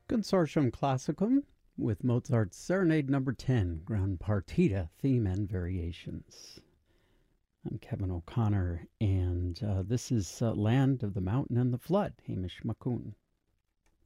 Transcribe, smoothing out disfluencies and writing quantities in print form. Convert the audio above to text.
Consortium Classicum with Mozart's Serenade Number 10, Grand Partita theme and variations. I'm Kevin O'Connor, and this is Land of the Mountain and the Flood, Hamish Makun.